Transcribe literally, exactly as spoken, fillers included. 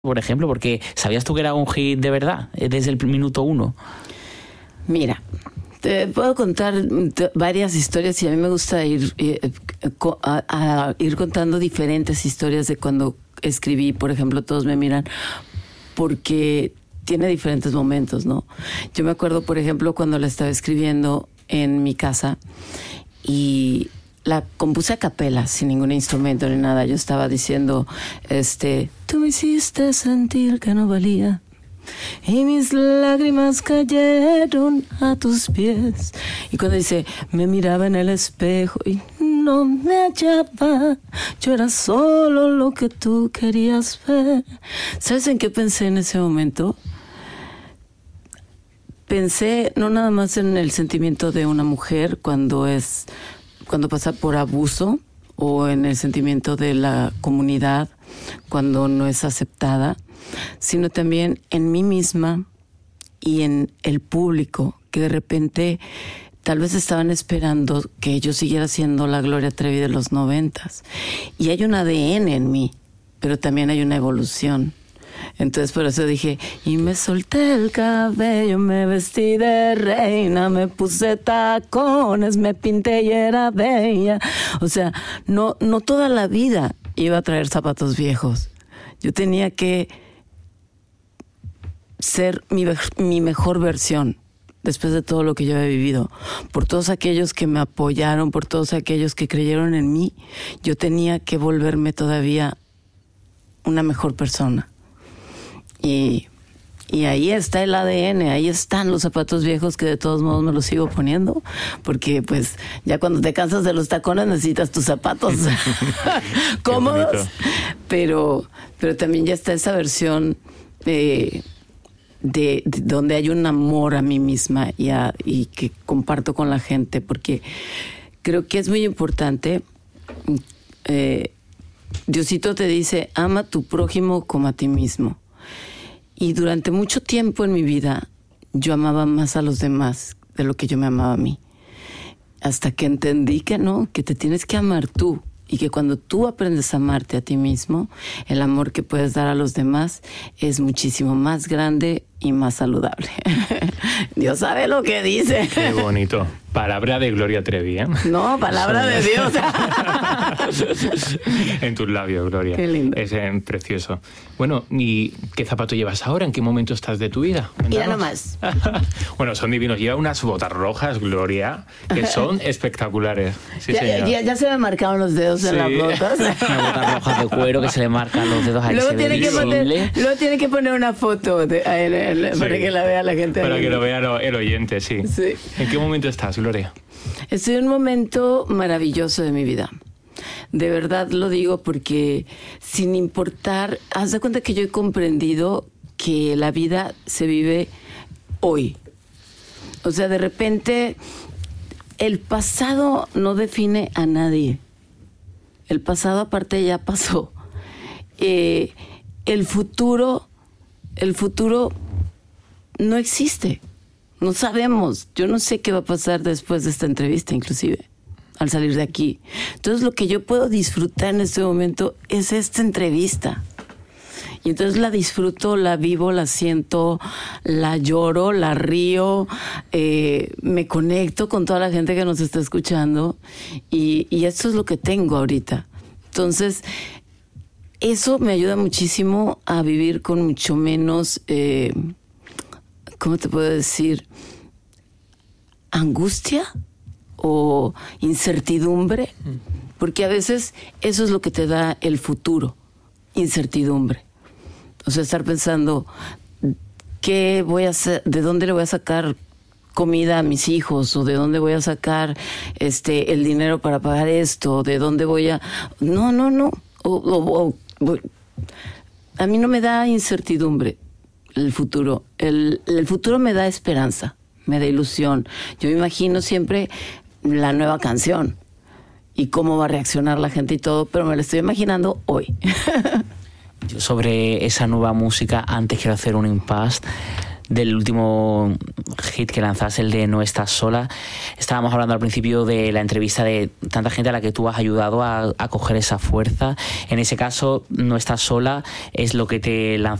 por ejemplo, porque ¿sabías tú que era un hit de verdad desde el minuto uno? Mira, te puedo contar varias historias y a mí me gusta ir, eh, a, a ir contando diferentes historias de cuando escribí, por ejemplo, Todos me miran, porque tiene diferentes momentos, ¿no? Yo me acuerdo, por ejemplo, cuando la estaba escribiendo en mi casa y la compuse a capela, sin ningún instrumento ni nada. Yo estaba diciendo, este, tú me hiciste sentir que no valía y mis lágrimas cayeron a tus pies. Y cuando dice, me miraba en el espejo y no me hallaba, yo era solo lo que tú querías ver. ¿Sabes en qué pensé en ese momento? Pensé no nada más en el sentimiento de una mujer cuando es... cuando pasa por abuso, o en el sentimiento de la comunidad cuando no es aceptada, sino también en mí misma y en el público, que de repente tal vez estaban esperando que yo siguiera siendo la Gloria Trevi de los noventas. Y hay un A D N en mí, pero también hay una evolución. Entonces por eso dije, y me solté el cabello, me vestí de reina, me puse tacones, me pinté y era bella. O sea, no, no toda la vida iba a traer zapatos viejos. Yo tenía que ser mi, mi mejor versión después de todo lo que yo había vivido. Por todos aquellos que me apoyaron, por todos aquellos que creyeron en mí, yo tenía que volverme todavía una mejor persona. Y, y ahí está el A D N, ahí están los zapatos viejos que de todos modos me los sigo poniendo, porque pues ya cuando te cansas de los tacones necesitas tus zapatos cómodos, pero, pero también ya está esa versión de, de, de donde hay un amor a mí misma y, a, y que comparto con la gente, porque creo que es muy importante. eh, Diosito te dice, ama a tu prójimo como a ti mismo. Y durante mucho tiempo en mi vida, yo amaba más a los demás de lo que yo me amaba a mí. Hasta que entendí que no, que te tienes que amar tú. Y que cuando tú aprendes a amarte a ti mismo, el amor que puedes dar a los demás es muchísimo más grande y más saludable. Dios sabe lo que dice. Qué bonito. Palabra de Gloria Trevi, ¿eh? No, palabra de Dios. En tus labios, Gloria. Qué lindo. Es eh, precioso. Bueno, ¿y qué zapato llevas ahora? ¿En qué momento estás de tu vida? Mira nomás. Bueno, son divinos. Lleva unas botas rojas, Gloria, que son espectaculares. Sí, ya, ya, ya se me marcaron los dedos sí. en las botas. Una bota roja de cuero que se le marcan los dedos ahí. Luego tiene, que poner, luego tiene que poner una foto de, en el, sí. para que la vea la gente. Para ahí. que lo vea el oyente, sí. sí. ¿En qué momento estás, Gloria? Estoy en un momento maravilloso de mi vida. De verdad lo digo porque sin importar, haz de cuenta que yo he comprendido que la vida se vive hoy. O sea, de repente el pasado no define a nadie. El pasado aparte ya pasó. Eh, el futuro, el futuro no existe. No sabemos. Yo no sé qué va a pasar después de esta entrevista, inclusive, al salir de aquí. Entonces, lo que yo puedo disfrutar en este momento es esta entrevista. Y entonces la disfruto, la vivo, la siento, la lloro, la río, eh, me conecto con toda la gente que nos está escuchando. Y, y esto es lo que tengo ahorita. Entonces, eso me ayuda muchísimo a vivir con mucho menos... Eh, ¿cómo te puedo decir? ¿Angustia o incertidumbre? Porque a veces eso es lo que te da el futuro, incertidumbre. O sea, estar pensando, ¿qué voy a hacer? ¿De dónde le voy a sacar comida a mis hijos? ¿O de dónde voy a sacar este el dinero para pagar esto? ¿De dónde voy a...? No, no, no. O, o, o, voy... A mí no me da incertidumbre el futuro. El, el futuro me da esperanza, me da ilusión. Yo me imagino siempre la nueva canción y cómo va a reaccionar la gente y todo, pero me la estoy imaginando hoy. Sobre esa nueva música, antes quiero hacer un impasse. del último hit que lanzaste, el de No estás sola. Estábamos hablando al principio de la entrevista de tanta gente a la que tú has ayudado a, a coger esa fuerza. En ese caso, No estás sola es lo que te lanzó